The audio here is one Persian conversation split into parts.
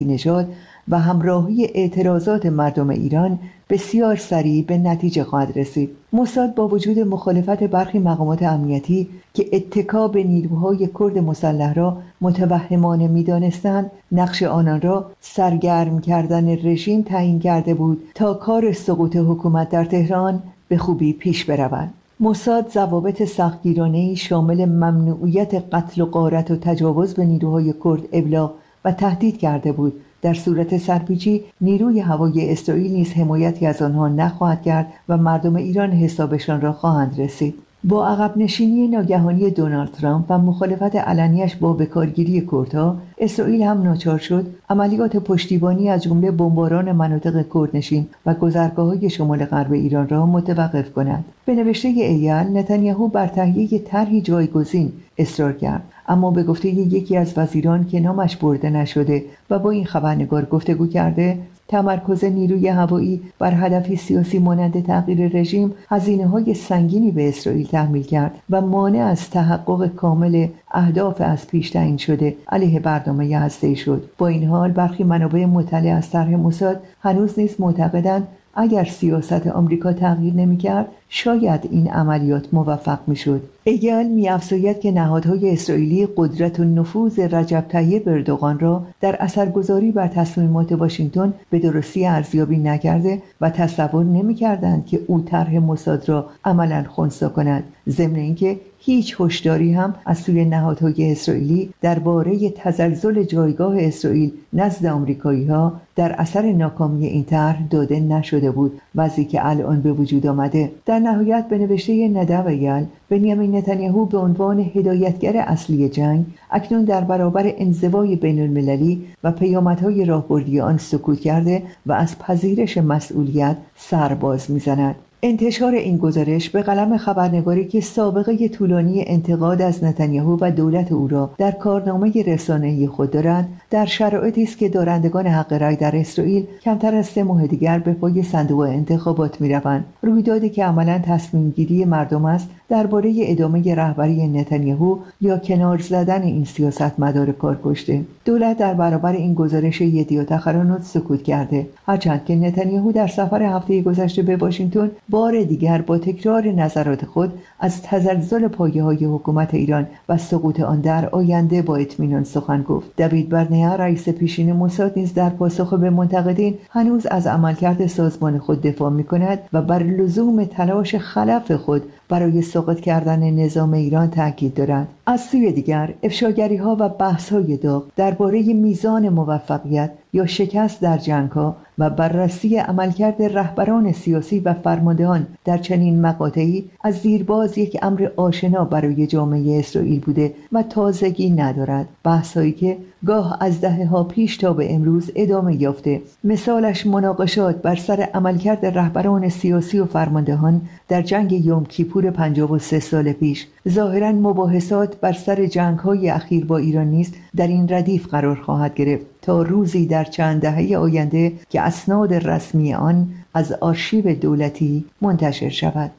نژاد و همراهی اعتراضات مردم ایران بسیار سریع به نتیجه خواهد رسید. موساد با وجود مخالفت برخی مقامات امنیتی که اتکا به نیروهای کرد مسلح را متوهمانه می‌دانستند، نقش آنان را سرگرم کردن رژیم تعیین کرده بود تا کار سقوط حکومت در تهران به خوبی پیش برود. موساد ضوابط سختگیرانه‌ای شامل ممنوعیت قتل و غارت و تجاوز به نیروهای کرد ابلاغ و تهدید کرده بود. در صورت سرپیچی نیروی هوایی اسرائیل نیز حمایتی از آنها نخواهد کرد و مردم ایران حسابشان را خواهند رسید. با عقب نشینی ناگهانی دونالد ترامپ و مخالفت علنیش با بکارگیری کردها، اسرائیل هم ناچار شد عملیات پشتیبانی از جمله بمباران مناطق کردنشین و گذرگاه‌های شمال غرب ایران را متوقف کند. به نوشته ایال، نتانیاهو بر تهیه طرحی جایگزین اصرار کرد، اما به گفته یکی از وزیران که نامش برده نشده و با این خبرنگار گفتگو کرده، تمرکز نیروی هوایی بر هدفی سیاسی مانند تغییر رژیم هزینه‌های سنگینی به اسرائیل تحمیل کرد و مانع از تحقق کامل اهداف از پیش تعیین شده علیه برنامه هسته‌ای شد. با این حال برخی منابع مطلع از طرح موساد هنوز نیز معتقدند اگر سیاست آمریکا تغییر نمی‌کرد شاید این عملیات موفق می‌شد. ایال می‌افزاید که نهادهای اسرائیلی قدرت و نفوذ رجب طیب اردوغان را در اثرگذاری بر تصمیمات واشنگتن به درستی ارزیابی نکرده و تصور نمی‌کردند که او طرح موساد را عملاً خنثی کند، ضمن اینکه هیچ هشداری هم از سوی نهادهای اسرائیلی درباره تزلزل جایگاه اسرائیل نزد آمریکایی‌ها در اثر ناکامی این طرح داده نشده بود، وضعی که الان به وجود آمده. در نهایت به نوشته ندو ایال، بنیامین نتانیاهو به عنوان هدایتگر اصلی جنگ اکنون در برابر انزوای بین‌المللی و پیامدهای راهبردی آن سکوت کرده و از پذیرش مسئولیت سر باز می‌زند. انتشار این گزارش به قلم خبرنگاری که سابقه طولانی انتقاد از نتانیاهو و دولت او را در کارنامه رسانه‌ای خود دارد، در شرایطی است که دارندگان حق رأی در اسرائیل کمتر از 3 ماه دیگر به پای صندوق انتخابات می‌روند. رویدادی که عملاً تصمیم‌گیری مردم است درباره ادامه رهبری نتانیاهو یا کنار زدن این سیاستمدار کارکشته. دولت در برابر این گزارش یدیات خرانات سکوت کرده، هرچند که نتانیاهو در سفر هفته گذشته به واشنگتن بار دیگر با تکرار نظرات خود از تزلزل پایه‌های حکومت ایران و سقوط آن در آینده با اطمینان سخن گفت. دوید برنیا، رئیس پیشین موساد، نیز در پاسخ به منتقدین هنوز از عملکرد سازمان خود دفاع می‌کند و بر لزوم تلاش خلف خود برای سقوط کردن نظام ایران تاکید دارد. از سوی دیگر افشاگری‌ها و بحث‌های داغ درباره میزان موفقیت یا شکست در جنگ‌ها و بررسی عملکرد رهبران سیاسی و فرماندهان در چنین مقاطعی از دیرباز یک امر آشنا برای جامعه اسرائیل بوده و تازگی ندارد. بحث‌هایی که گاه از دهه‌ها پیش تا به امروز ادامه یافته. مثالش مناقشات بر سر عملکرد رهبران سیاسی و فرماندهان در جنگ یوم کیپور 53 سال پیش. ظاهراً مباحثات بر سر جنگ‌های اخیر با ایران نیز در این ردیف قرار خواهد گرفت تا روزی در چند دهه آینده که اسناد رسمی آن از آرشیو دولتی منتشر شود.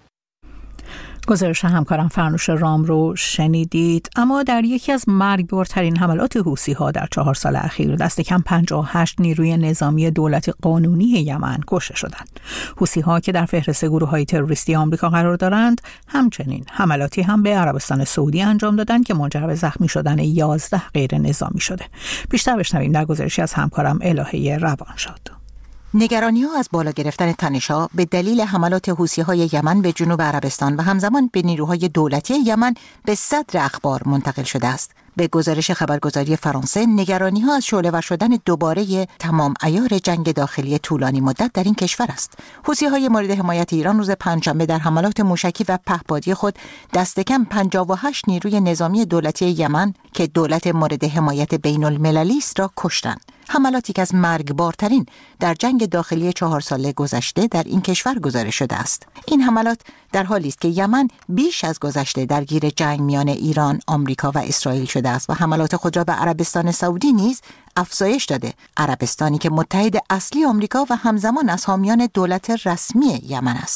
گزارش همکارم فرنوش رام رو شنیدید. اما در یکی از مرگبارترین حملات حوثی‌ها در 4 سال اخیر دست کم 58 نیروی نظامی دولت قانونی یمن کشته شدند. حوثی‌ها که در فهرست گروه‌های تروریستی آمریکا قرار دارند، همچنین حملاتی هم به عربستان سعودی انجام دادند که منجر به زخمی شدن 11 غیر نظامی شده. بیشتر بشنویم در گزارشی از همکارم الهه روانشاد. نگرانی‌ها از بالا گرفتن تنش‌ها به دلیل حملات حوثی‌های یمن به جنوب عربستان و همزمان به نیروهای دولتی یمن به صدر اخبار منتقل شده است. به گزارش خبرگزاری فرانسه، نگرانی‌ها از شعله‌ور شدن دوباره تمام عیار جنگ داخلی طولانی مدت در این کشور است. حوثی‌های مورد حمایت ایران روز پنجشنبه در حملات موشکی و پهپادی خود دست کم 58 نیروی نظامی دولتی یمن که دولت مورد حمایت بین‌المللی است را کشتند. حملاتی که از مرگبارترین در جنگ داخلی 4 ساله گذشته در این کشور گزارش شده است. این حملات در حالی است که یمن بیش از گذشته درگیر جنگ میان ایران، آمریکا و اسرائیل شده است و حملات خود را به عربستان سعودی نیز افزایش داده. عربستانی که متحد اصلی آمریکا و همزمان از حامیان دولت رسمی یمن است.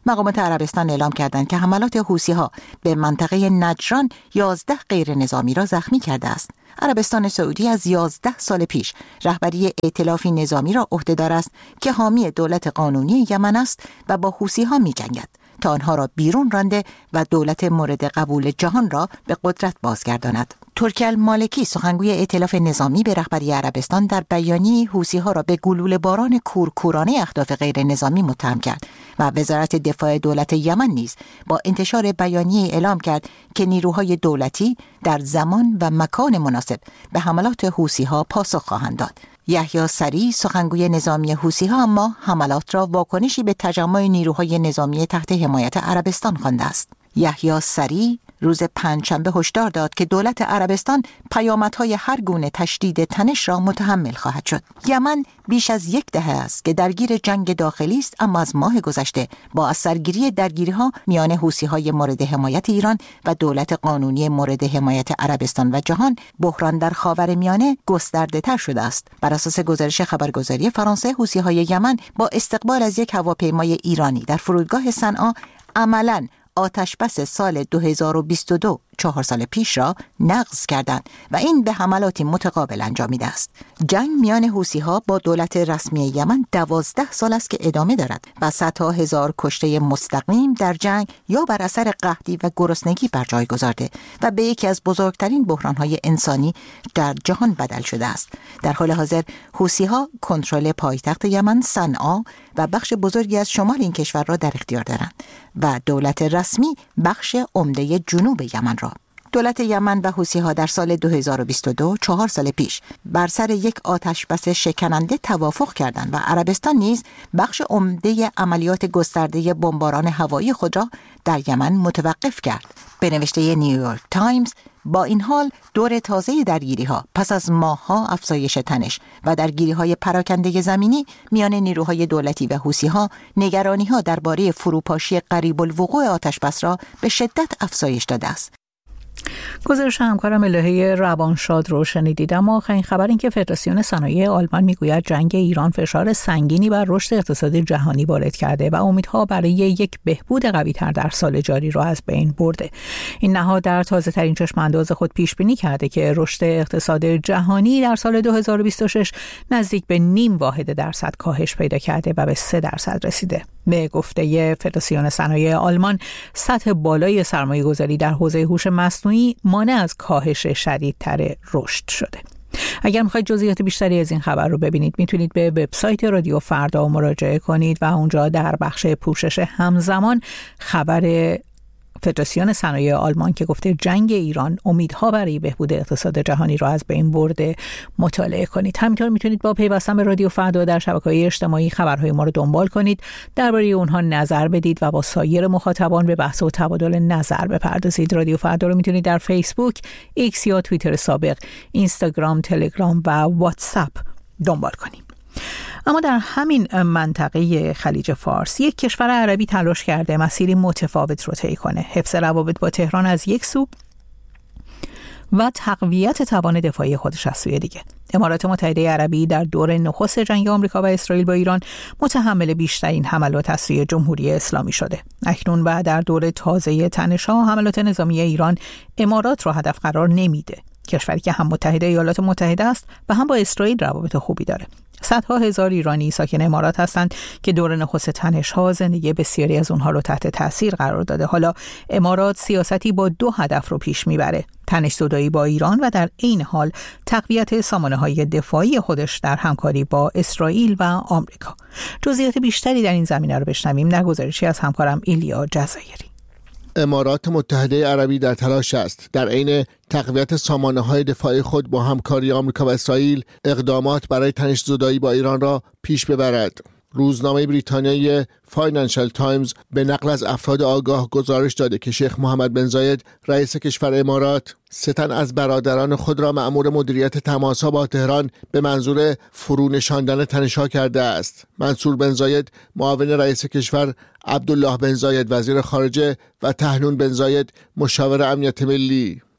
مقامات عربستان اعلام کردند که حملات حوثی‌ها به منطقه نجران 11 غیر نظامی را زخمی کرده است. عربستان سعودی از 11 سال پیش رهبری ائتلافی نظامی را عهده‌دار است که حامی دولت قانونی یمن است و با حوثی‌ها می‌جنگد تا آنها را بیرون رانده و دولت مورد قبول جهان را به قدرت بازگرداند. ترکی المالکی سخنگوی ائتلاف نظامی به رهبری عربستان در بیانیه حوثی‌ها را به گلوله باران کورکورانه اهداف غیر نظامی متهم کرد و وزارت دفاع دولت یمن نیز با انتشار بیانیه اعلام کرد که نیروهای دولتی در زمان و مکان مناسب به حملات حوثی‌ها پاسخ خواهند داد. یحیی سری سخنگوی نظامی حوثی‌ها اما حملات را واکنشی به تجمع نیروهای نظامی تحت حمایت عربستان خوانده است. یحیی سری روز پنجشنبه هشدار داد که دولت عربستان پیامدهای هر گونه تشدید تنش را متحمل خواهد شد. یمن بیش از 10 دهه است که درگیر جنگ داخلی است، اما از ماه گذشته با از سرگیری درگیری‌ها میان حوثی‌های مورد حمایت ایران و دولت قانونی مورد حمایت عربستان و جهان، بحران در خاورمیانه گسترده‌تر شده است. بر اساس گزارش خبرگزاری فرانسه، حوثی‌های یمن با استقبال از یک هواپیمای ایرانی در فرودگاه صنعا عملاً آتش بس سال 2022 4 سال پیش را نقض کردند و این به حملاتی متقابل انجامیده است. جنگ میان حوثی‌ها با دولت رسمی یمن 12 سال است که ادامه دارد و صدها هزار کشته مستقیم در جنگ یا بر اثر قحطی و گرسنگی بر جای گذارده و به یکی از بزرگترین بحران‌های انسانی در جهان بدل شده است. در حال حاضر حوثی‌ها کنترل پایتخت یمن صنعا و بخش بزرگی از شمال این کشور را در اختیار دارند و دولت رسمی بخش عمده جنوب یمن را. دولت یمن و حوثی‌ها در سال 2022 4 سال پیش بر سر یک آتشبس شکننده توافق کردند و عربستان نیز بخش عمده عملیات گسترده بمباران هوایی خود را در یمن متوقف کرد. به نوشته نیویورک تایمز، با این حال دور تازه درگیری‌ها پس از ماه‌ها افزایش تنش و درگیری‌های پراکنده زمینی میان نیروهای دولتی و حوثی‌ها، نگرانی‌ها درباره فروپاشی قریب الوقوع آتشبس را به شدت افزایش داده است. گزارش همکارم الهه روانشاد رو شنیدید. اما آخرین خبر این که فدراسیون صنایع آلمان میگوید جنگ ایران فشار سنگینی بر رشد اقتصاد جهانی وارد کرده و امیدها برای یک بهبود قوی‌تر در سال جاری را از بین برده. این نهاد در تازه‌ترین چشم‌انداز خود پیش بینی کرده که رشد اقتصاد جهانی در سال 2026 نزدیک به 0.5% کاهش پیدا کرده و به 3% رسیده. به گفته فدراسیون صنایع آلمان، سطح بالای سرمایه‌گذاری در حوزه هوش مصنوعی مانع از کاهش شدیدتر رشد شده. اگر میخواید جزئیات بیشتری از این خبر رو ببینید، میتونید به وبسایت رادیو فردا مراجعه کنید و اونجا در بخش پوشش همزمان خبر فدراسیون صنایع آلمان که گفته جنگ ایران امیدها برای بهبود اقتصاد جهانی را از بین برده مطالعه کنید. همینطور میتونید با پیوستن به رادیو فردا در شبکه‌های اجتماعی خبرهای ما رو دنبال کنید، درباره اونها نظر بدید و با سایر مخاطبان به بحث و تبادل نظر بپردازید. رادیو فردا رو میتونید در فیسبوک، ایکس یا توییتر سابق، اینستاگرام، تلگرام و واتساپ دنبال کنید. اما در همین منطقه خلیج فارس یک کشور عربی تلاش کرده مسیری متفاوت رو طی کنه: حفظ روابط با تهران از یک سو و تقویت توان دفاعی خودش از سوی دیگه. امارات متحده عربی در دور نخست جنگ آمریکا و اسرائیل با ایران متحمل بیشترین حملات از سوی جمهوری اسلامی شده. اکنون و در دور تازه تنش‌ها حملات نظامی ایران امارات را هدف قرار نمیده، کشوری که هم متحد ایالات متحده است و هم با اسرائیل روابط خوبی داره. صدها هزار ایرانی ساکن امارات هستند که دور نخست تنش‌ها زندگی بسیاری از اونها رو تحت تاثیر قرار داده. حالا امارات سیاستی با 2 هدف رو پیش میبره: تنش زدایی با ایران و در این حال تقویت سامانه‌های دفاعی خودش در همکاری با اسرائیل و آمریکا. جزئیات بیشتری در این زمینه رو بشنویم در گزارشی از همکارم ایلیا جزایری. امارات متحده عربی در تلاش است در عین تقویت سامانه‌های دفاعی خود با همکاری آمریکا و اسرائیل اقدامات برای تنش زدایی با ایران را پیش ببرد. روزنامه بریتانیایی فاینانشال تایمز به نقل از افراد آگاه گزارش داده که شیخ محمد بن زاید رئیس کشور امارات 3 تن از برادران خود را مأمور مدیریت تماس‌ها با تهران به منظور فرونشاندن تنش‌ها کرده است. منصور بن زاید معاون رئیس کشور، عبدالله بن زاید وزیر خارجه و طاهنون بن زاید مشاور امنیت ملی.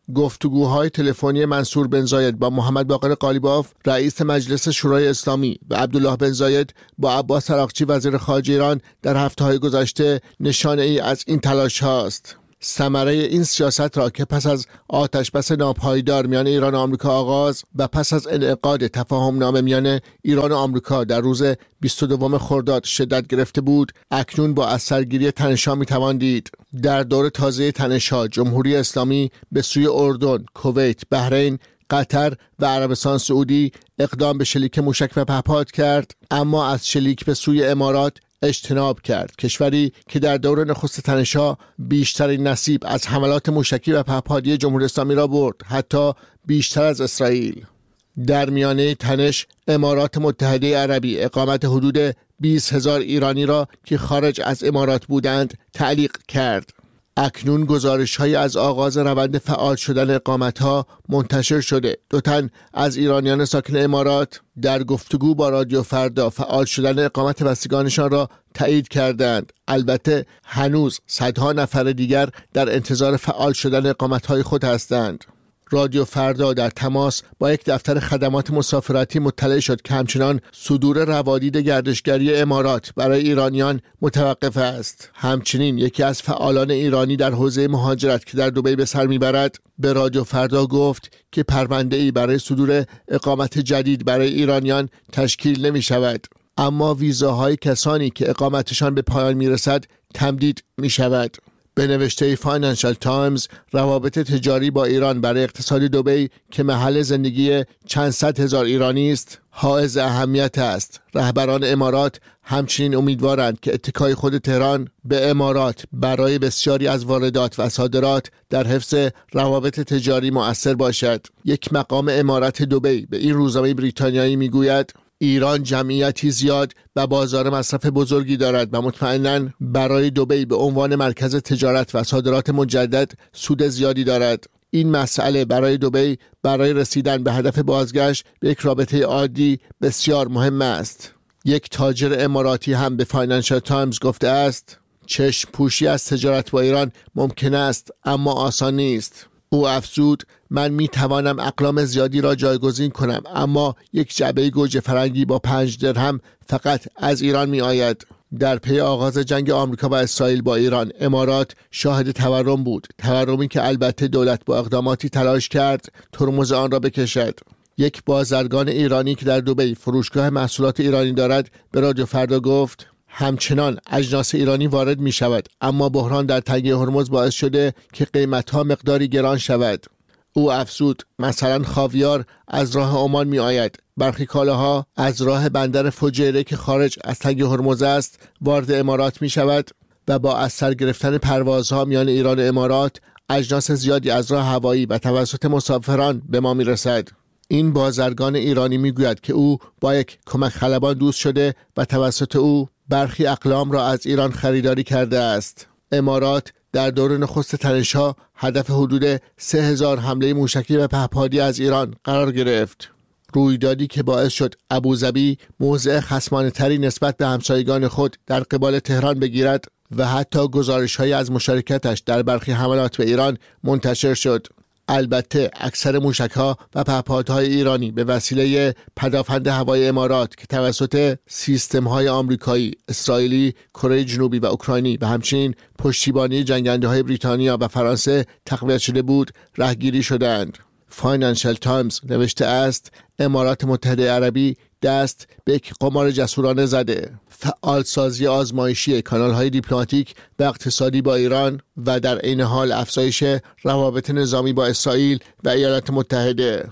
گفتگوهای تلفنی منصور بن زاید با محمد باقر قالیباف رئیس مجلس شورای اسلامی و عبدالله بن زاید با عباس عراقچی وزیر خارجه ایران در هفته‌های گذشته نشانه ای از این تلاش هاست. ثمره این سیاست را که پس از آتشبس ناپایدار میان ایران و آمریکا آغاز و پس از انعقاد تفاهم‌نامه میان ایران و آمریکا در روز 22 خرداد شدت گرفته بود، اکنون با اثرگیری تنش‌ها می‌توان دید. در دور تازه تنش‌ها جمهوری اسلامی به سوی اردن، کویت، بحرین، قطر و عربستان سعودی اقدام به شلیک موشک و پهپاد کرد، اما از شلیک به سوی امارات اجتناب کرد، کشوری که در دور نخست تنش‌ها بیشترین نصیب از حملات موشکی و پهپادی جمهوری اسلامی را برد، حتی بیشتر از اسرائیل. در میانه تنش امارات متحده عربی اقامت حدود 20,000 ایرانی را که خارج از امارات بودند تعلیق کرد. اکنون گزارش‌هایی از آغاز روند فعال شدن اقامت‌ها منتشر شده. 2 تن از ایرانیان ساکن امارات در گفتگو با رادیو فردا فعال شدن اقامت بستگانشان را تایید کردند. البته هنوز صدها نفر دیگر در انتظار فعال شدن اقامت‌های خود هستند. رادیو فردا در تماس با یک دفتر خدمات مسافرتی مطلع شد که همچنان صدور روادید گردشگری امارات برای ایرانیان متوقف است. همچنین یکی از فعالان ایرانی در حوزه مهاجرت که در دبی به سر میبرد به رادیو فردا گفت که پرونده‌ای برای صدور اقامت جدید برای ایرانیان تشکیل نمی شود، اما ویزاهای کسانی که اقامتشان به پایان میرسد تمدید می شود. به نوشته فاینانشال تایمز، روابط تجاری با ایران برای اقتصاد دبی که محل زندگی چند صد هزار ایرانی است، حائز اهمیت است. رهبران امارات همچنین امیدوارند که اتکای خود تهران به امارات برای بسیاری از واردات و صادرات در حفظ روابط تجاری مؤثر باشد. یک مقام امارت دبی به این روزنامه بریتانیایی میگوید ایران جمعیتی زیاد و بازار مصرف بزرگی دارد و مطمئناً برای دبی به عنوان مرکز تجارت و صادرات مجدد سود زیادی دارد. این مسئله برای دبی برای رسیدن به هدف بازگشت به یک رابطه عادی بسیار مهم است. یک تاجر اماراتی هم به فاینانشال تایمز گفته است چشم پوشی از تجارت با ایران ممکن است اما آسان نیست. او افزود من می توانم اقلام زیادی را جایگزین کنم، اما یک جعبه گوجه فرنگی با 5 درهم فقط از ایران می آید. در پی آغاز جنگ آمریکا و اسرائیل با ایران، امارات شاهد تورم بود، تورمی که البته دولت با اقداماتی تلاش کرد ترمز آن را بکشد. یک بازرگان ایرانی که در دبی فروشگاه محصولات ایرانی دارد به رادیو فردا گفت همچنان اجناس ایرانی وارد می شود، اما بحران در تنگه هرمز باعث شده که قیمتها مقداری گران شود. او افزود مثلا خاویار از راه عمان می آید، برخی کالاها از راه بندر فجیره که خارج از تنگه هرمز است وارد امارات می شود و با از سر گرفتن پروازها میان ایران و امارات اجناس زیادی از راه هوایی و توسط مسافران به ما می رسد. این بازرگان ایرانی می گوید که او با یک کمک خلبان دوست شده و توسط او برخی اقلام را از ایران خریداری کرده است. امارات در دور نخست تنش‌ها هدف حدود 3,000 حمله موشکی و پهپادی از ایران قرار گرفت. رویدادی که باعث شد ابوظبی موضع خصمانه‌تری نسبت به همسایگان خود در قبال تهران بگیرد و حتی گزارش‌هایی از مشارکتش در برخی حملات به ایران منتشر شد. البته اکثر موشک‌ها و پهپادهای ایرانی به وسیله پدافند هوایی امارات که توسط سیستم‌های آمریکایی، اسرائیلی، کره جنوبی و اوکراینی و همچنین پشتیبانی جنگنده‌های بریتانیا و فرانسه تقویت شده بود، رهگیری شدند. فاینانشال تایمز نوشته است امارات متحده عربی دست به یک قمار جسورانه زده. فعالسازی آزمایشی کانال‌های دیپلماتیک و اقتصادی با ایران و در عین حال افزایش روابط نظامی با اسرائیل و ایالات متحده.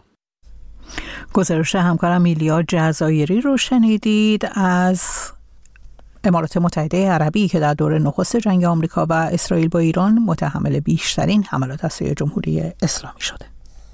گزارش همکارم ایلیا جزایری رو شنیدید از امارات متحده عربی که در دوره نخست جنگ آمریکا و اسرائیل با ایران متحمل بیشترین حملات از سوی جمهوری اسلامی شده.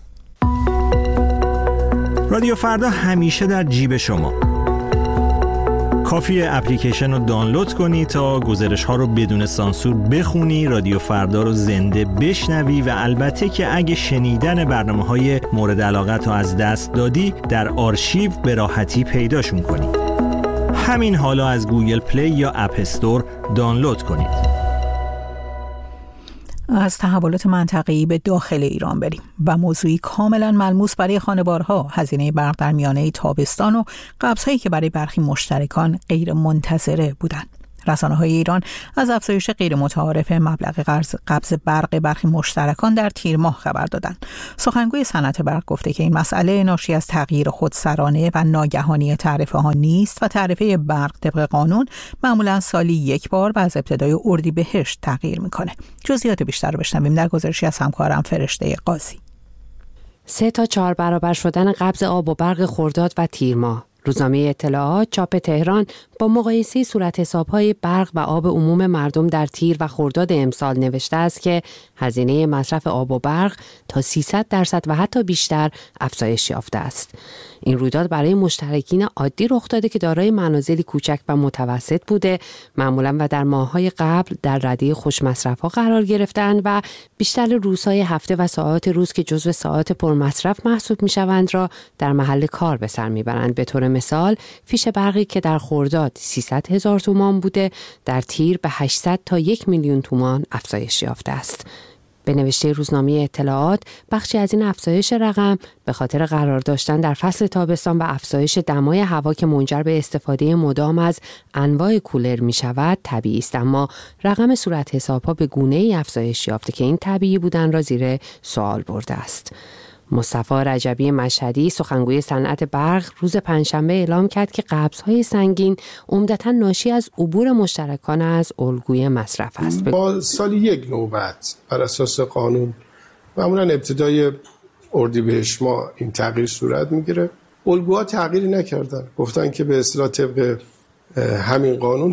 رادیو فردا همیشه در جیب شما. کافیه اپلیکیشن رو دانلود کنی تا گزارش ها رو بدون سانسور بخونی، رادیو فردا رو زنده بشنوی و البته که اگه شنیدن برنامه های مورد علاقت رو از دست دادی در آرشیو به راحتی پیداشون کنی. همین حالا از گوگل پلی یا اپ استور دانلود کنید. از تحولات منطقه‌ای به داخل ایران بریم و موضوعی کاملا ملموس برای خانوارها، هزینه برق در میانه تابستان و قبض‌هایی که برای برخی مشترکان غیر منتظره بودند. رسانه‌های ایران از افزایش غیر متعارف مبلغ قبض برق برخی مشترکان در تیر ماه خبر دادند. سخنگوی صنعت برق گفته که این مسئله ناشی از تغییر خودسرانه و ناگهانی تعرفه ها نیست و تعرفه برق طبق قانون معمولا سالی یک بار و از ابتدای اردیبهشت تغییر میکنه. جزئیات بیشتر رو بشنویم در گزارشی از همکارم فرشته قاضی. 3 تا 4 برابر شدن قبض آب و برق خرداد و تیر ماه. روزنامه اطلاعات چاپ تهران با مقایسه صورت حساب‌های برق و آب عموم مردم در تیر و خرداد امسال نوشته است که هزینه مصرف آب و برق تا 300% و حتی بیشتر افزایش یافته است. این رویداد برای مشترکین عادی رخ داده که دارای منازلی کوچک و متوسط بوده، معمولاً و در ماه‌های قبل در رده خوش مصرف‌ها قرار گرفتند و بیشتر روزهای هفته و ساعات روز که جزو ساعات پرمصرف محسوب می‌شوند را در محل کار به سر می‌برند. به طور مثال فیش برقی که در خرداد 300,000 تومان بوده، در تیر به 800 تا 1 میلیون تومان افزایش یافته است. به نوشته روزنامه اطلاعات، بخشی از این افزایش رقم به خاطر قرار داشتن در فصل تابستان و افزایش دمای هوا که منجر به استفاده مدام از انواع کولر می شود طبیعی است، اما رقم صورت حساب‌ها به گونه‌ای افزایش یافته که این طبیعی بودن را زیر سوال برده است. مصطفی رجبی مشهدی، سخنگوی صنعت برق، روز پنجشنبه اعلام کرد که قبض‌های سنگین عمدتاً ناشی از عبور مشترکان از الگوی مصرف است. با سال یک نوبت بر اساس قانون معمولاً ابتدای اردیبهشت ماه این تغییر صورت میگیره. الگوها تغییری نکردن، گفتن که به اصطلاح طبق همین قانون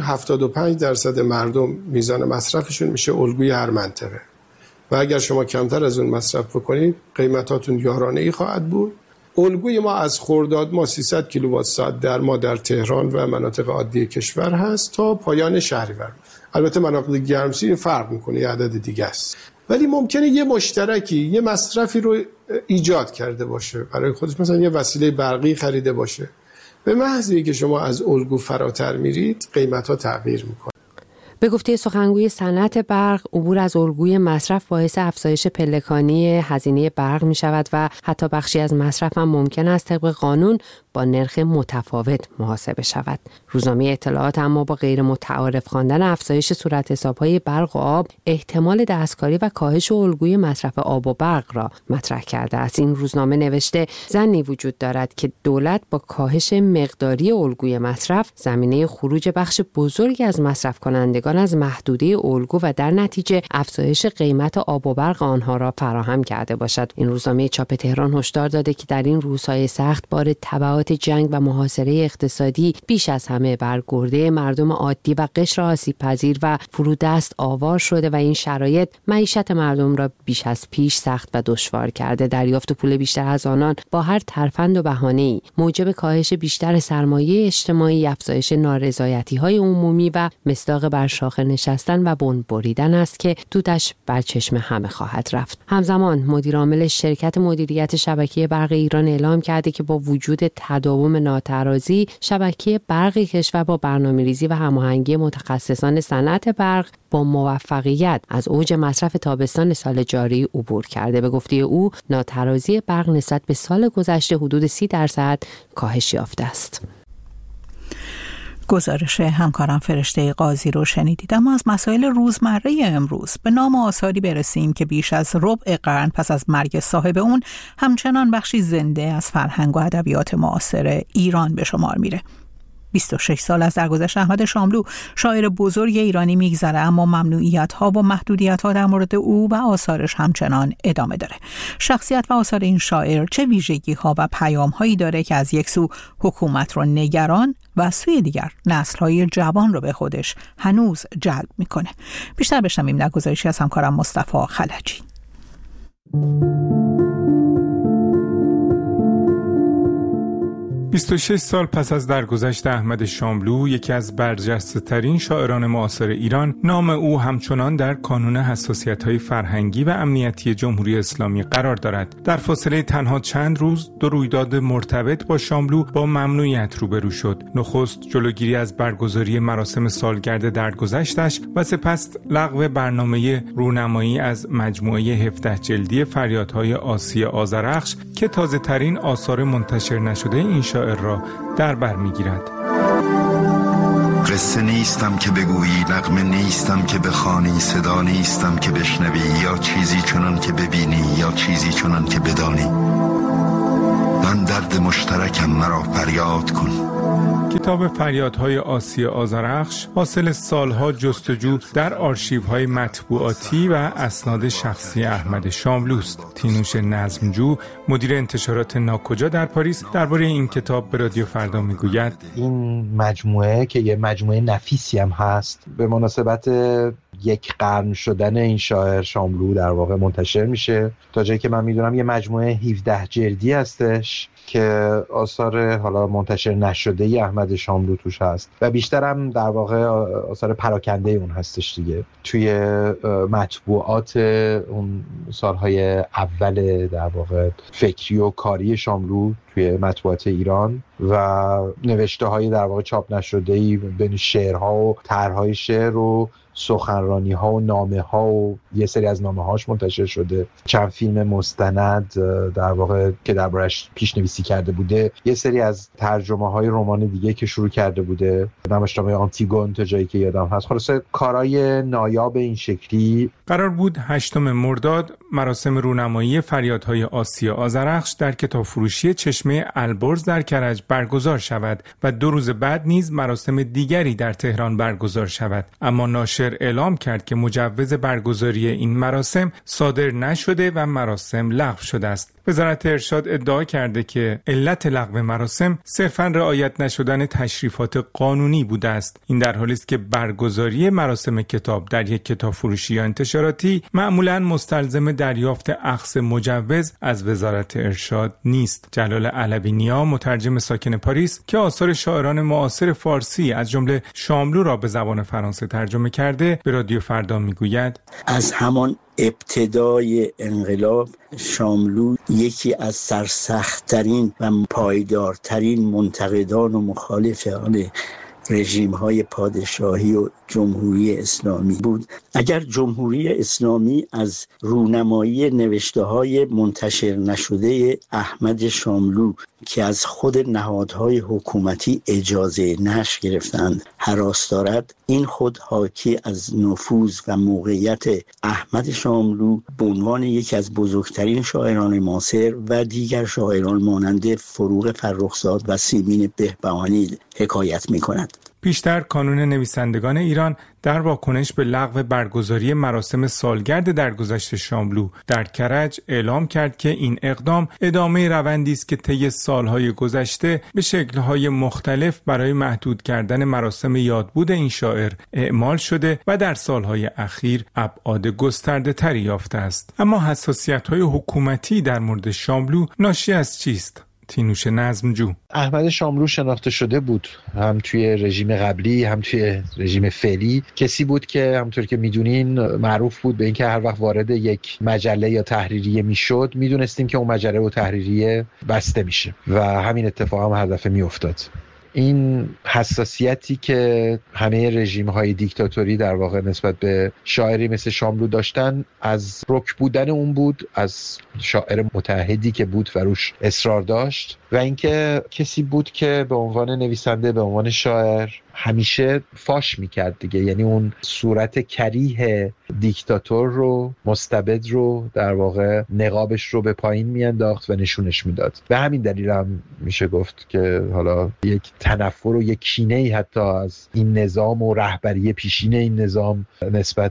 75% مردم میزان مصرفشون میشه الگوی هر منطقه و اگر شما کمتر از اون مصرف بکنید قیمتاتون یارانه‌ای خواهد بود. الگوی ما از خرداد ما 300 کیلووات ساعت در ما در تهران و مناطق عادی کشور هست تا پایان شهریور. البته مناطق گرمسیر فرق میکنه، یه عدد دیگه است، ولی ممکنه یه مشترکی یه مصرفی رو ایجاد کرده باشه برای خودش، مثلا یه وسیله برقی خریده باشه، به محض اینکه شما از الگو فراتر میرید قیمت‌ها تغییر میکنه. به گفته سخنگوی صنعت برق، عبور از الگوی مصرف باعث افزایش پلکانی هزینه برق می شود و حتی بخشی از مصرف هم ممکن است طبق قانون با نرخ متفاوت محاسبه شود. روزنامه اطلاعات اما با غیر متعارف خواندن افزایش صورت حساب‌های برق و آب، احتمال دستکاری و کاهش الگوی مصرف آب و برق را مطرح کرده است. این روزنامه نوشته ظنی وجود دارد که دولت با کاهش مقداری الگوی مصرف زمینه خروج بخش بزرگی از مصرف کنندگان از محدوده الگو و در نتیجه افزایش قیمت آب و برق آنها را فراهم کرده باشد. این روزنامه چاپ تهران هشدار داده که در این روزهای سخت بار تبعات جنگ و محاصره اقتصادی بیش از همه بر گرده مردم عادی و قشر آسیب پذیر و فرودست آوار شده و این شرایط معیشت مردم را بیش از پیش سخت و دشوار کرده. دریافت پول بیشتر از آنان با هر ترفند و بهانه‌ای موجب کاهش بیشتر سرمایه اجتماعی، افزایش نارضایتی‌های عمومی و مصداق بر شاخه نشستن و بن بریدن است که دودش بر چشم همه خواهد رفت. همزمان مدیر عامل شرکت مدیریت شبکه برق ایران اعلام کرده که با وجود تداوم ناترازی، شبکه برق کشور با برنامه‌ریزی و هماهنگی متخصصان صنعت برق با موفقیت از اوج مصرف تابستان سال جاری عبور کرده. به گفته او، ناترازی برق نسبت به سال گذشته حدود 30% کاهش یافته است. گزارش همکارم فرشته قاضی رو شنیدید. اما از مسائل روزمره امروز به نام آثاری برسیم که بیش از ربع قرن پس از مرگ صاحب اون همچنان بخشی زنده از فرهنگ و ادبیات معاصر ایران به شمار میره. 26 سال از درگذشت احمد شاملو، شاعر بزرگ ایرانی میگذره، اما ممنوعیت‌ها و محدودیت‌ها در مورد او و آثارش همچنان ادامه داره. شخصیت و آثار این شاعر چه ویژگی‌ها و پیام‌هایی داره که از یک سو حکومت رو نگران و از سوی دیگر نسل‌های جوان رو به خودش هنوز جلب میکنه؟ بیشتر بشنویم در گزارشی از همکارم مصطفی خلجی. 26 سال پس از درگذشت احمد شاملو، یکی از برجسته‌ترین شاعران معاصر ایران، نام او همچنان در کانون حساسیت‌های فرهنگی و امنیتی جمهوری اسلامی قرار دارد. در فاصله تنها چند روز دو رویداد مرتبط با شاملو با ممنوعیت روبرو شد. نخست جلوگیری از برگزاری مراسم سالگرد درگذشتش و سپس لغو برنامه رونمایی از مجموعه 17 جلدی فریادهای آسیای آذرخش که تازه‌ترین آثار منتشر نشده این شاعر را در بر می‌گیرد. قصه نیستم که بگویی، نغمه نیستم که بخوانی، صدا نیستم که بشنوی، یا چیزی چنان که ببینی یا چیزی چنان که بدانی. من درد مشترکم، مرا فریاد کن. کتاب فریادهای آسیای آذرخش حاصل سالها جستجو در آرشیوهای مطبوعاتی و اسناد شخصی احمد شاملو است. تینوش نظمجو، مدیر انتشارات ناکجا در پاریس، درباره این کتاب به رادیو فردا میگوید: این مجموعه که یه مجموعه نفیسی هم هست، به مناسبت یک قرن شدن این شاعر شاملو در واقع منتشر میشه. تا جایی که من میدونم یه مجموعه 17 جلدی هستش که آثار حالا منتشر نشده ای احمد شاملو توش هست و بیشتر هم در واقع آثار پراکنده اون هستش دیگه. توی مطبوعات اون سالهای اول در واقع فکری و کاری شاملو توی مطبوعات ایران و نوشته های در واقع چاپ نشده ای بین شعرها و طرحهای شعر و سخنرانی ها و نامه ها و یه سری از نامه هاش منتشر شده. چند فیلم مستند در واقع که دربارش پیشنویسی کرده بوده، یه سری از ترجمه های رمان دیگه که شروع کرده بوده، نمایشنامه آنتیگون تا جایی که یادم هست. خلاصه کارهای نایاب این شکلی. قرار بود 8 مرداد مراسم رونمایی فریادهای آسیای آذرخش در کتابفروشی چشمه البرز در کرج برگزار شود و 2 روز بعد نیز مراسم دیگری در تهران برگزار شود. اما ناشر اعلام کرد که مجوز برگزاری این مراسم صادر نشده و مراسم لغو شده است. وزارت ارشاد ادعا کرده که علت لغو مراسم صرفاً رعایت نشدن تشریفات قانونی بوده است. این در حالی است که برگزاری مراسم کتاب در یک کتابفروشی یا انتشاراتی معمولاً مستلزم دریافت اخذ مجوز از وزارت ارشاد نیست. جلال علوی نیا، مترجم ساکن پاریس که آثار شاعران معاصر فارسی از جمله شاملو را به زبان فرانسه ترجمه کرده، به رادیو فردا میگوید: از همان ابتدای انقلاب شاملو یکی از سرسخت‌ترین و پایدارترین منتقدان و مخالفان رژیم‌های پادشاهی و جمهوری اسلامی بود. اگر جمهوری اسلامی از رونمایی نوشته‌های منتشر نشده احمد شاملو که از خود نهادهای حکومتی اجازه نشر گرفتند هراس دارد، این خود حاکی از نفوذ و موقعیت احمد شاملو به عنوان یکی از بزرگترین شاعران معاصر و دیگر شاعران مانند فروغ فرخزاد و سیمین بهبهانی حکایت می‌کند. پیشتر کانون نویسندگان ایران در واکنش به لغو برگزاری مراسم سالگرد درگذشت شاملو در کرج اعلام کرد که این اقدام ادامه روندی است که طی سالهای گذشته به شکل‌های مختلف برای محدود کردن مراسم یادبود این شاعر اعمال شده و در سالهای اخیر ابعاد گسترده‌تری یافته است. اما حساسیت‌های حکومتی در مورد شاملو ناشی از چیست؟ تینوش نظمجو: احمد شاملو شناخته شده بود، هم توی رژیم قبلی هم توی رژیم فعلی. کسی بود که همونطور که میدونین معروف بود به اینکه هر وقت وارد یک مجله یا تحریریه میشد میدونستیم که اون مجله و تحریریه بسته میشه و همین اتفاق هم هر دفعه میافتاد. این حساسیتی که همه رژیم‌های دیکتاتوری در واقع نسبت به شاعری مثل شاملو داشتن از رک بودن اون بود، از شاعر متعهدی که بود و روش اصرار داشت و اینکه کسی بود که به عنوان نویسنده، به عنوان شاعر همیشه فاش میکرد دیگه. یعنی اون صورت کریه دیکتاتور رو، مستبد رو در واقع نقابش رو به پایین میانداخت و نشونش میداد. به همین دلیل هم میشه گفت که حالا یک تنفر و یک کینه‌ای حتی از این نظام و رهبری پیشین این نظام نسبت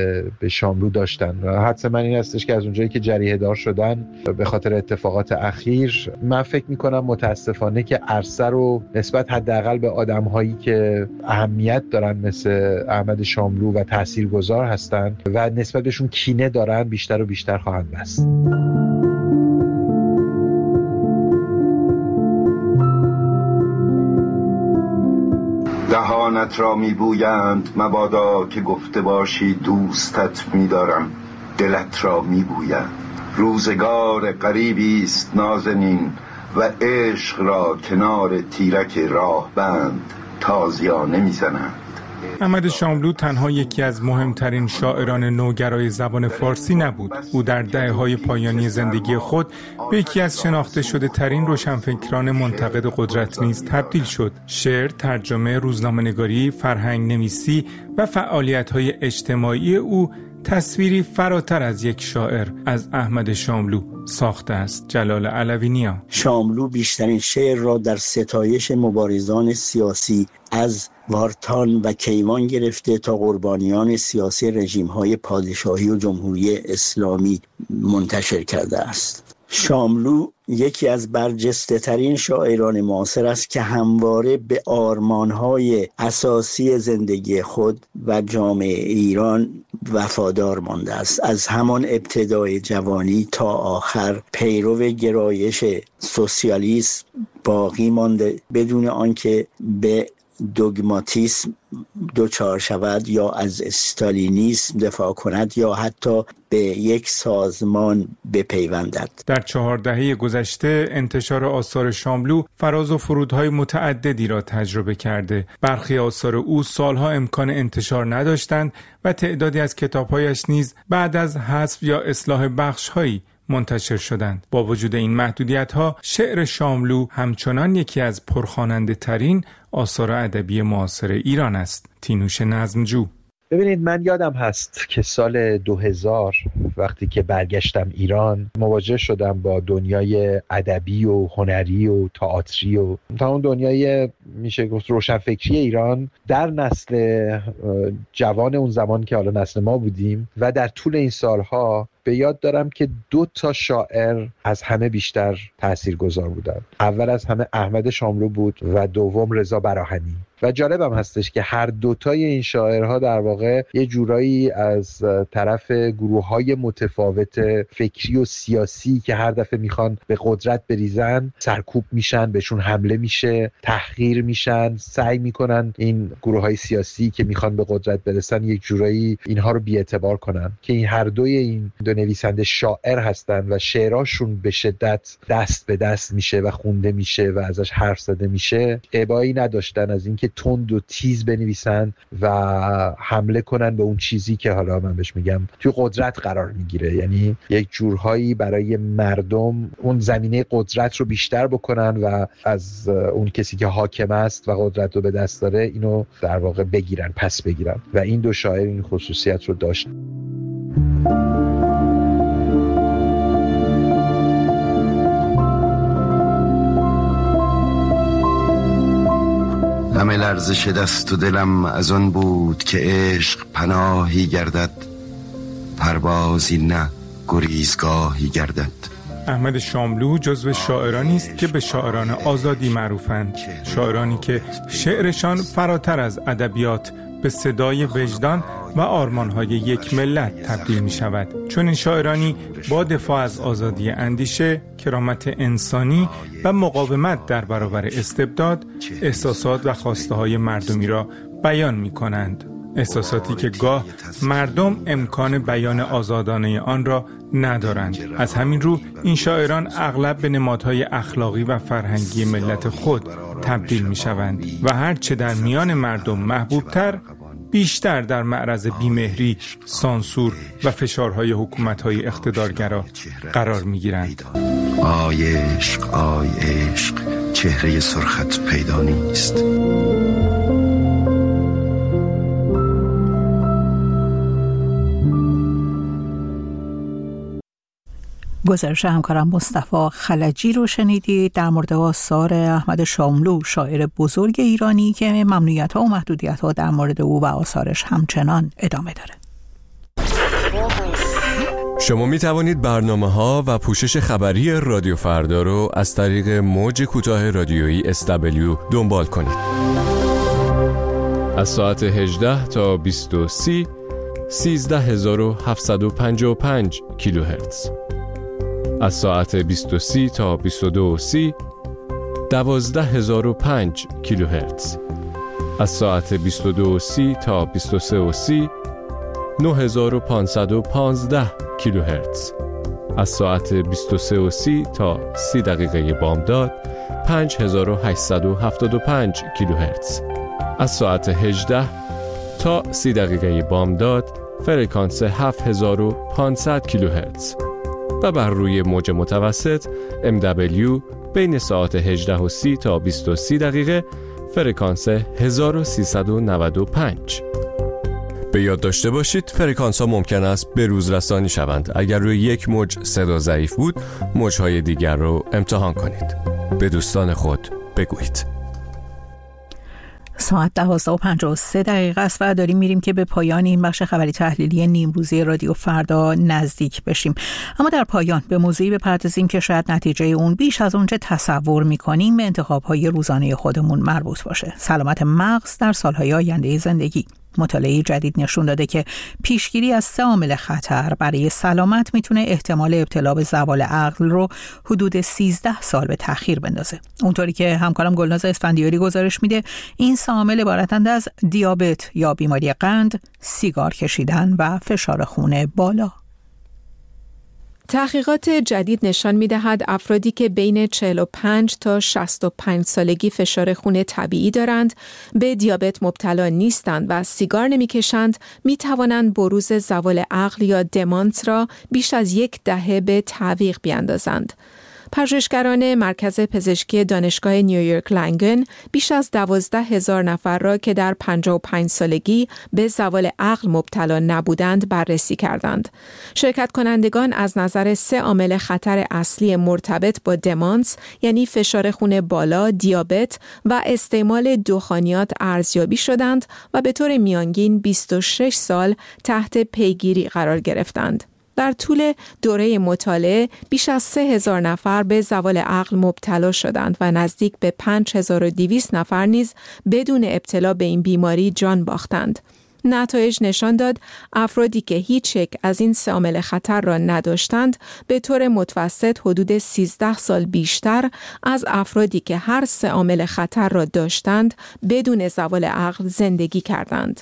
به شاملو داشتن و حدس من این هستش که از اونجایی که جریحه دار شدن به خاطر اتفاقات اخیر، من فکر میکنم متاسفانه که عرصه رو نسبت حداقل به آدم‌هایی که اهمیت دارن مثل احمد شاملو و تاثیرگذار هستن و نسبت بهشون کینه دارن بیشتر و بیشتر خواهند بست. دهانت را میبویند مبادا که گفته باشی دوستت می‌دارم، دلت را میبویند. روزگار غریبی است نازنین و عشق را کنار تیرک راه بند تازیانه میزنند. احمد شاملو تنها یکی از مهمترین شاعران نوگرای زبان فارسی نبود. او در دهه‌های پایانی زندگی خود به یکی از شناخته شده ترین روشنفکران منتقد قدرت نیز تبدیل شد. شعر، ترجمه، روزنامه‌نگاری، فرهنگ نویسی و فعالیت‌های اجتماعی او تصویری فراتر از یک شاعر از احمد شاملو ساخته است. جلال علوی‌نیا: شاملو بیشترین شعر را در ستایش مبارزان سیاسی از وارتان و کیوان گرفته تا قربانیان سیاسی رژیم‌های پادشاهی و جمهوری اسلامی منتشر کرده است. شاملو یکی از برجسته ترین شاعران معاصر است که همواره به آرمان‌های اساسی زندگی خود و جامعه ایران وفادار مانده است. از همان ابتدای جوانی تا آخر پیرو گرایش سوسیالیسم باقی مانده، بدون آنکه به دوگماتیسم دچار شود یا از استالینیسم دفاع کند یا حتی به یک سازمان بپیوندد. در 4 دهه گذشته انتشار آثار شاملو فراز و فرودهای متعددی را تجربه کرده. برخی آثار او سالها امکان انتشار نداشتند و تعدادی از کتاب‌هایش نیز بعد از حذف یا اصلاح بخش‌هایی منتشر شدند. با وجود این محدودیت‌ها، شعر شاملو همچنان یکی از پرخواننده ترین آثار ادبی معاصر ایران است. تینوش نظمجو: ببینید، من یادم هست که سال 2000 وقتی که برگشتم ایران مواجه شدم با دنیای ادبی و هنری و تئاتری و تا اون دنیای میشه گفت روشنفکری ایران در نسل جوان اون زمان که حالا نسل ما بودیم و در طول این سالها به یاد دارم که 2 شاعر از همه بیشتر تاثیرگذار بودن. اول از همه احمد شاملو بود و دوم رضا براهنی. و جالبم هستش که هر 2 این شاعرها در واقع یه جورایی از طرف گروه‌های متفاوت فکری و سیاسی که هر دفعه میخوان به قدرت بریزن سرکوب میشن، بهشون حمله میشه، تحقیر میشن، سعی میکنن این گروه‌های سیاسی که میخوان به قدرت برسن یک جورایی اینها رو بی‌اعتبار کنن. که این هر این 2 نویسنده شاعر هستن و شعراشون به شدت دست به دست میشه و خونده میشه و ازش حرف زده میشه. ابایی نداشتن از اینکه تند و تیز بنویسن و حمله کنن به اون چیزی که حالا من بهش میگم توی قدرت قرار میگیره. یعنی یک جورهایی برای مردم اون زمینه قدرت رو بیشتر بکنن و از اون کسی که حاکم است و قدرت رو به دست داره اینو در واقع بگیرن، پس بگیرن. و این 2 شاعر این خصوصیت رو داشت. همه لرزش دست و دلم از آن بود که عشق پناهی گردد، پروازی نه گریزگاهی گردد. احمد شاملو جزو شاعرانی است که به شاعران آزادی معروفند. شاعرانی که شعرشان فراتر از ادبیات به صدای وجدان و آرمان‌های یک ملت تبدیل می شود. چون این شاعرانی با دفاع از آزادی اندیشه، کرامت انسانی و مقاومت در برابر استبداد، احساسات و خواسته‌های مردمی را بیان می کنند. احساساتی که گاه مردم امکان بیان آزادانه آن را ندارند. از همین رو این شاعران اغلب به نمادهای اخلاقی و فرهنگی ملت خود تبدیل می شوند و هرچه در میان مردم محبوبتر، بیشتر در معرض بیمهری، سانسور و فشارهای حکومت‌های اقتدارگرا قرار می‌گیرند. آی عشق، آی عشق، چهره سرخت پیدا نیست. گزارش همکارم مصطفی خلجی رو شنیدید در مورد آثار احمد شاملو، شاعر بزرگ ایرانی که ممنوعیت‌ها و محدودیت‌ها در مورد او و آثارش همچنان ادامه داره. شما می توانید برنامه‌ها و پوشش خبری رادیو فردا رو از طریق موج کوتاه رادیویی SW دنبال کنید. از ساعت 18 تا 20:30 13755 کیلوهرتز. از ساعت 20:30 تا 22:30 12005 کیلوهرتز. از ساعت 22:30 تا 23:30 9515 کیلوهرتز. از ساعت 23:30 تا 30 دقیقه بامداد 5875 کیلوهرتز. از ساعت 18 تا 30 دقیقه بامداد فرکانس 7500 کیلوهرتز و بر روی موج متوسط MW بین ساعت 18:30 تا 20:30 دقیقه فرکانس 1395. به یاد داشته باشید فرکانس ها ممکن است به روز رسانی شوند. اگر روی یک موج صدا ضعیف بود، موج‌های دیگر رو امتحان کنید. به دوستان خود بگویید. ساعت 12:53 دقیقه است و داریم میریم که به پایان این بخش خبری تحلیلی نیمروزی رادیو فردا نزدیک بشیم. اما در پایان به موضوعی بپردازیم که شاید نتیجه اون بیش از اونچه تصور میکنیم به انتخاب‌های روزانه خودمون مربوط باشه. سلامت مغز در سالهای آینده زندگی. مطالعه جدید نشون داده که پیشگیری از 3 عامل خطر برای سلامت میتونه احتمال ابتلا به زوال عقل رو حدود 13 سال به تأخیر بندازه. اونطوری که همکارم گلناز اسفندیاری گزارش میده، این 3 عامل عبارتند از دیابت یا بیماری قند، سیگار کشیدن و فشار خون بالا. تحقیقات جدید نشان می‌دهد افرادی که بین 45 تا 65 سالگی فشار خون طبیعی دارند، به دیابت مبتلا نیستند و سیگار نمی‌کشند، می‌توانند بروز زوال عقل یا دمانس را بیش از 10 دهه به تعویق بیاندازند. پژوهشگران مرکز پزشکی دانشگاه نیویورک لنگن بیش از 12,000 نفر را که در 55 سالگی به زوال عقل مبتلا نبودند بررسی کردند. شرکت کنندگان از نظر 3 عامل خطر اصلی مرتبط با دمانس، یعنی فشار خون بالا، دیابت و استعمال دخانیات ارزیابی شدند و به طور میانگین 26 سال تحت پیگیری قرار گرفتند. در طول دوره مطالعه بیش از 3,000 نفر به زوال عقل مبتلا شدند و نزدیک به 5,200 نفر نیز بدون ابتلا به این بیماری جان باختند. نتایج نشان داد افرادی که هیچ یک از این 3 عامل خطر را نداشتند به طور متوسط حدود 13 سال بیشتر از افرادی که هر 3 عامل خطر را داشتند بدون زوال عقل زندگی کردند.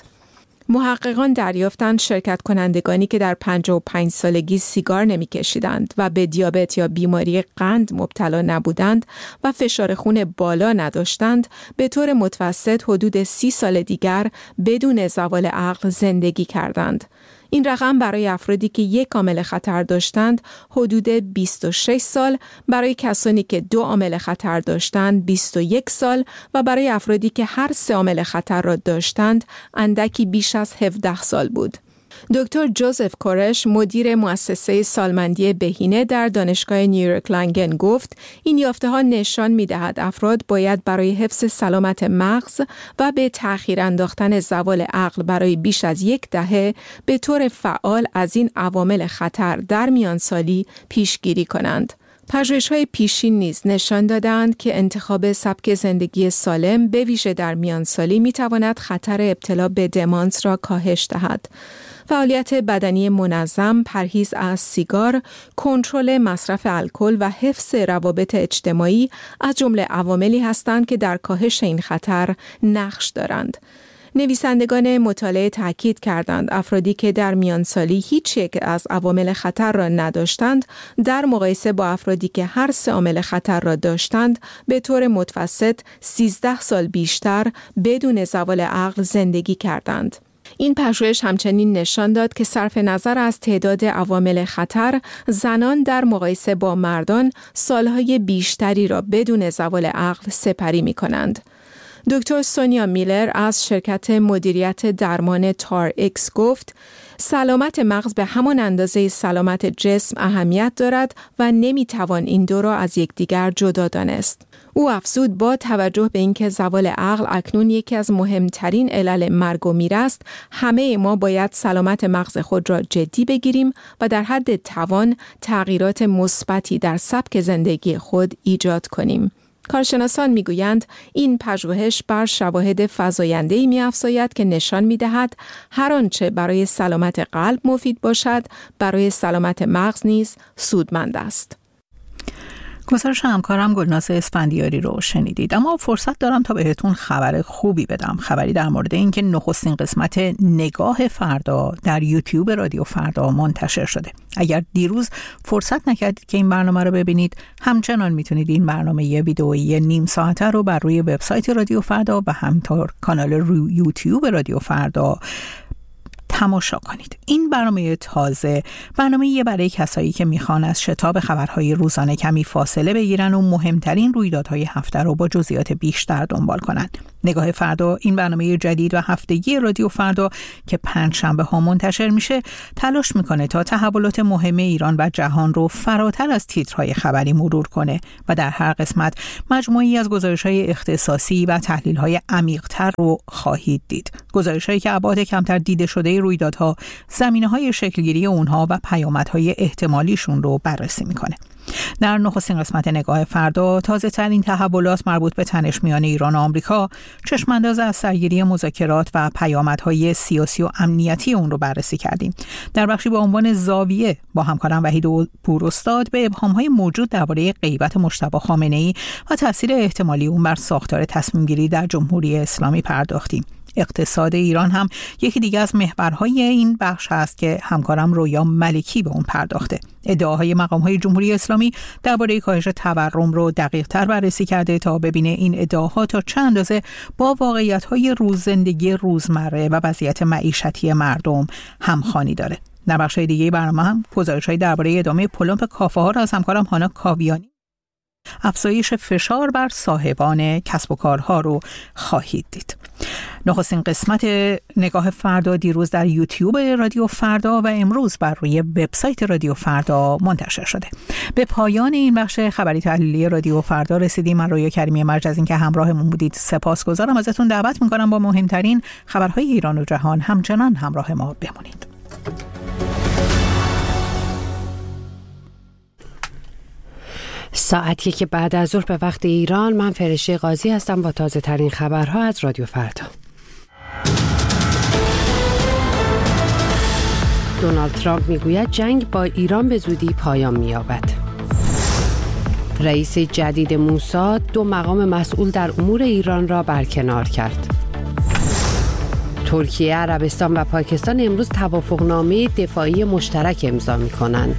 محققان دریافتند شرکت کنندگانی که در 55 سالگی سیگار نمی کشیدند و به دیابت یا بیماری قند مبتلا نبودند و فشار خون بالا نداشتند به طور متوسط حدود 30 سال دیگر بدون زوال عقل زندگی کردند. این رقم برای افرادی که 1 عامل خطر داشتند حدود 26 سال، برای کسانی که 2 عامل خطر داشتند 21 سال و برای افرادی که هر 3 عامل خطر را داشتند اندکی بیش از 17 سال بود. دکتر جوزف کورش، مدیر مؤسسه سالمندی بهینه در دانشگاه نیویورک لنگن گفت این یافته‌ها نشان می‌دهد افراد باید برای حفظ سلامت مغز و به تأخیر انداختن زوال عقل برای بیش از 1 دهه به طور فعال از این عوامل خطر در میانسالی پیشگیری کنند. پژوهش‌های پیشین نیز نشان دادند که انتخاب سبک زندگی سالم به ویژه در میانسالی می‌تواند خطر ابتلا به دمانس را کاهش دهد. فعالیت بدنی منظم، پرهیز از سیگار، کنترل مصرف الکل و حفظ روابط اجتماعی از جمله عواملی هستند که در کاهش این خطر نقش دارند. نویسندگان مطالعه تاکید کردند افرادی که در میانسالی هیچ یک از عوامل خطر را نداشتند در مقایسه با افرادی که هر 3 عامل خطر را داشتند به طور متوسط 13 سال بیشتر بدون زوال عقل زندگی کردند. این پژوهش همچنین نشان داد که صرف نظر از تعداد عوامل خطر، زنان در مقایسه با مردان سالهای بیشتری را بدون زوال عقل سپری می کنند. دکتر سونیا میلر از شرکت مدیریت درمان تار اکس گفت سلامت مغز به همان اندازه سلامت جسم اهمیت دارد و نمیتوان این دو را از یکدیگر جدا دانست. او افزود با توجه به اینکه زوال عقل اکنون یکی از مهمترین علل مرگ و میر است، همه ما باید سلامت مغز خود را جدی بگیریم و در حد توان تغییرات مثبتی در سبک زندگی خود ایجاد کنیم. کارشناسان میگویند این پژوهش بر شواهد فزاینده‌ای می‌افزاید که نشان می‌دهد هر آنچه برای سلامت قلب مفید باشد، برای سلامت مغز نیز سودمند است. گزارش همکارم گلناز اسفندیاری رو شنیدید. اما فرصت دارم تا بهتون خبر خوبی بدم، خبری در مورد این که نخستین قسمت نگاه فردا در یوتیوب رادیو فردا منتشر شده. اگر دیروز فرصت نکردید که این برنامه رو ببینید، همچنان میتونید این برنامه ویدئویی نیم ساعته رو بر روی وبسایت رادیو فردا و همینطور کانال یوتیوب رادیو فردا تماشا کنید. این برنامه تازه برنامه‌ای برای کسایی که میخوان از شتاب خبرهای روزانه کمی فاصله بگیرن و مهمترین رویدادهای هفته رو با جزئیات بیشتر دنبال کنند. نگاه فردا، این برنامه جدید و هفتگی رادیو فردا که 5 شنبه ها منتشر میشه، تلاش میکنه تا تحولات مهم ایران و جهان رو فراتر از تیترهای خبری مرور کنه و در هر قسمت مجموعی از گزارش‌های اختصاصی و تحلیل‌های عمیق‌تر رو خواهید دید. گزارش‌هایی که ابعاد کمتر دیده شده رویدادها، زمینه‌های شکلگیری اونها و پیامدهای احتمالیشون رو بررسی میکنه. در نخستین قسمت نگاه فردا، تازه ترین تحولات مربوط به تنش میان ایران و آمریکا، چشمانداز از سرگیری مذاکرات و پیامدهای سیاسی و امنیتی اون رو بررسی کردیم. در بخشی با عنوان زاویه با همکارم وحید پوراستاد به ابهام‌های موجود درباره غیبت مجتبی خامنه‌ای و تاثیر احتمالی اون بر ساختار تصمیم‌گیری در جمهوری اسلامی پرداختیم. اقتصاد ایران هم یکی دیگه از محورهای این بخش هست که همکارم رویا ملکی به اون پرداخته. ادعاهای مقام‌های جمهوری اسلامی درباره کاهش تورم رو دقیق‌تر بررسی کرده تا ببینه این ادعاها تا چه اندازه با واقعیت‌های زندگی روزمره و وضعیت معیشتی مردم همخوانی داره. در بخش‌های دیگه برنامه هم گزارش‌های درباره ادامه پلمپ کافه‌ها را از همکارم هانا کاویانی، افزایش فشار بر صاحبان کسب و کارها رو خواهید دید. نخستین قسمت نگاه فردا دیروز در یوتیوب رادیو فردا و امروز بر روی وبسایت رادیو فردا منتشر شده. به پایان این بخش خبری تحلیلی رادیو فردا رسیدیم. من رویا کریمی مرج از اینکه همراهمون بودید سپاسگزارم. ازتون دعوت میکنم با مهمترین خبرهای ایران و جهان همچنان همراه ما بمونید. ساعتی که بعد از ظهر به وقت ایران، من فرشته قاضی هستم با تازه ترین خبرها از رادیو فردا. دونالد ترامپ میگوید جنگ با ایران به زودی پایان می‌یابد. رئیس جدید موساد 2 مقام مسئول در امور ایران را برکنار کرد. ترکیه، عربستان و پاکستان امروز توافقنامه دفاعی مشترک امضا می‌کنند.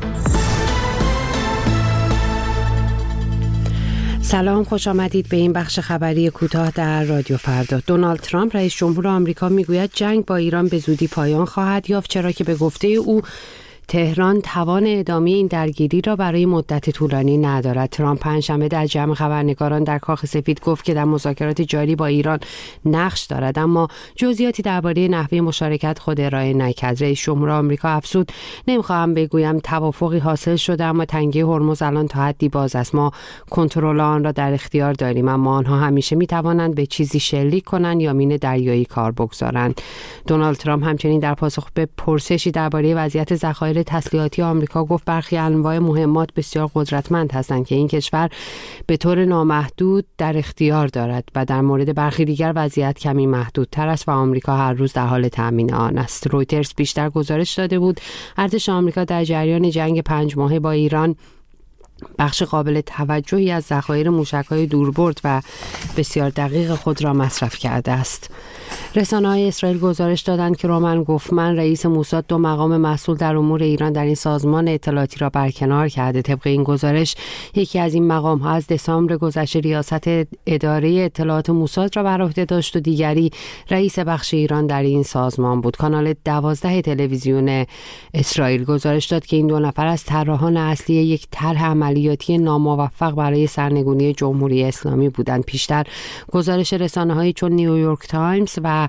سلام، خوش آمدید به این بخش خبری کوتاه در رادیو فردا. دونالد ترامپ رئیس جمهور آمریکا میگوید جنگ با ایران به زودی پایان خواهد یافت، چرا که به گفته او تهران توان ادامه این درگیری را برای مدت طولانی ندارد. ترامپ پنجشنبه در جمع خبرنگاران در کاخ سفید گفت که در مذاکرات جاری با ایران نقش دارد، اما جزئیاتی درباره نحوه مشارکت خود ارائه نکرد. رئیس جمهور آمریکا افزود: نمیخواهم بگویم توافقی حاصل شده، اما تنگه هرمز الان تا حدی باز است. ما کنترل آن را در اختیار داریم، اما آنها همیشه میتوانند به چیزی شلیک کنند یا مین دریایی کار بگذارند. دونالد ترامپ همچنین در پاسخ به پرسشی درباره وضعیت ذخایر تسلیحاتی آمریکا گفت برخی انواع مهمات بسیار قدرتمند هستند که این کشور به طور نامحدود در اختیار دارد و در مورد برخی دیگر وضعیت کمی محدودتر است و آمریکا هر روز در حال تامین آن است. رویترز بیشتر گزارش داده بود ارتش آمریکا در جریان جنگ 5 ماهه با ایران بخش قابل توجهی از ذخایر موشک‌های دوربرد و بسیار دقیق خود را مصرف کرده است. رسانه‌های اسرائیل گزارش دادند که رومن گوفمن رئیس موساد 2 مقام مسئول در امور ایران در این سازمان اطلاعاتی را برکنار کرده. طبق این گزارش یکی از این مقام‌ها از دسامبر گذشته ریاست اداره اطلاعات موساد را بر عهده داشت و دیگری رئیس بخش ایران در این سازمان بود. کانال 12 تلویزیون اسرائیل گزارش داد که این 2 نفر از طراحان اصلی یک طرح عملیاتی ناموفق برای سرنگونی جمهوری اسلامی بودند. پیشتر گزارش رسانه‌هایی چون نیویورک تایمز و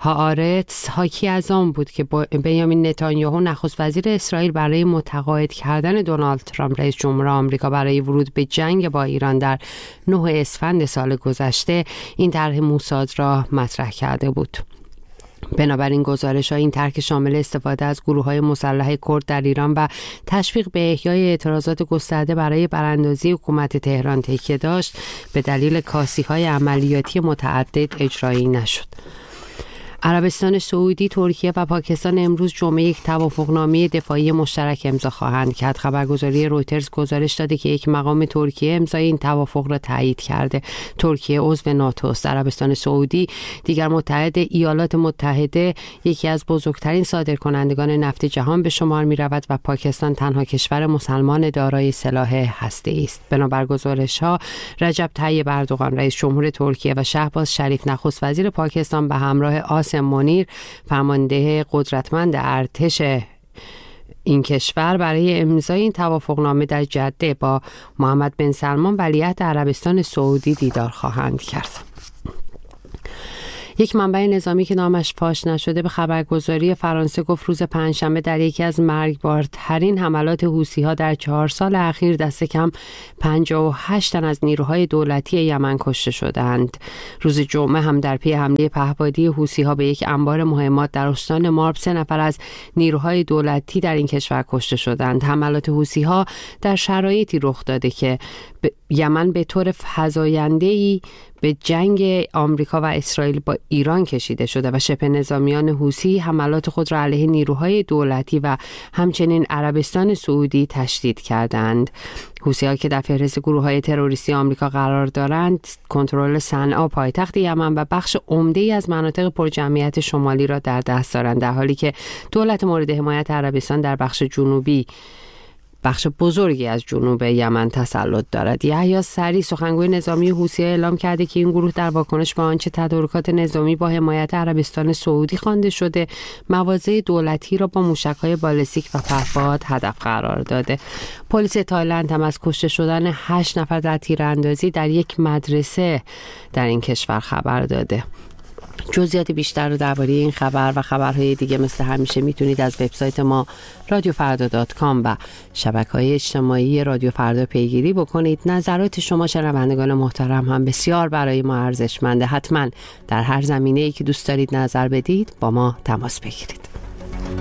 هآرتس حاکی از آن بود که بنیامین نتانیاهو نخست وزیر اسرائیل برای متقاعد کردن دونالد ترامپ رئیس جمهور آمریکا برای ورود به جنگ با ایران در 9 اسفند سال گذشته این طرح موساد را مطرح کرده بود. بنابراین گزارش‌ها این طرح شامل استفاده از گروه‌های مسلح کرد در ایران و تشویق به احیای اعتراضات گسترده برای براندازی حکومت تهران تکیه داشت، به دلیل کاسی‌های عملیاتی متعدد اجرایی نشد. عربستان سعودی، ترکیه و پاکستان امروز جمعه یک توافقنامه دفاعی مشترک امضا خواهند کرد. خبرگزاری رویترز گزارش داده که یک مقام ترکیه امضای این توافق را تایید کرده. ترکیه عضو ناتو است. عربستان سعودی دیگر متحد ایالات متحده، یکی از بزرگترین صادرکنندگان نفت جهان به شمار می رود و پاکستان تنها کشور مسلمان دارای سلاح هسته‌ای است. بنابر گزارش‌ها رجب طیب اردوغان رئیس جمهور ترکیه و شهباز شریف نخست وزیر پاکستان به همراه آسم منیر فرمانده قدرتمند ارتش این کشور برای امضای این توافقنامه در جده با محمد بن سلمان ولیعهد عربستان سعودی دیدار خواهند کرد. یک منبع نظامی که نامش فاش نشده به خبرگزاری فرانسه گفت روز پنجشنبه در یکی از مرگبارترین حملات حوثی‌ها در 4 سال اخیر دست کم 58 تن از نیروهای دولتی یمن کشته شدند. روز جمعه هم در پی حمله پهپادی حوثی‌ها به یک انبار مهمات در استان مارب 3 نفر از نیروهای دولتی در این کشور کشته شدند. حملات حوثی‌ها در شرایطی رخ داده که یمن به طور فزاینده‌ای به جنگ آمریکا و اسرائیل با ایران کشیده شده و شبه نظامیان حوثی حملات خود را علیه نیروهای دولتی و همچنین عربستان سعودی تشدید کردند. حوثی‌ها که در فهرست گروه‌های تروریستی آمریکا قرار دارند، کنترل صنعا پایتخت یمن و بخش عمده‌ای از مناطق پرجمعیت شمالی را در دست دارند، در حالی که دولت مورد حمایت عربستان در بخش جنوبی بخش بزرگی از جنوب یمن تسلط دارد. یحیی سری سخنگوی نظامی حوثی‌ها اعلام کرده که این گروه در واکنش به آنچه تدارکات نظامی با حمایت عربستان سعودی خوانده شده، مواضع دولتی را با موشک‌های بالستیک و پهپاد هدف قرار داده. پلیس تایلند هم از کشته شدن 8 نفر در تیراندازی در یک مدرسه در این کشور خبر داده. جزئیات بیشتر رو درباره این خبر و خبرهای دیگه مثل همیشه میتونید از وبسایت ما رادیوفردا.com و شبکه‌های اجتماعی رادیو فردا پیگیری بکنید. نظرات شما شنوندگان محترم هم بسیار برای ما ارزشمنده. حتما در هر زمینه‌ای که دوست دارید نظر بدید با ما تماس بگیرید.